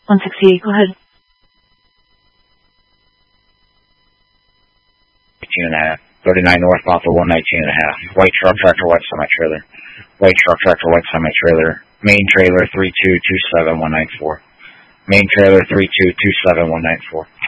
168, go ahead. 18.5. 39 northbound for 119.5. White truck, tractor, white semi-trailer. White truck, tractor, white semi-trailer. Main trailer 3227194. Main trailer 3227194.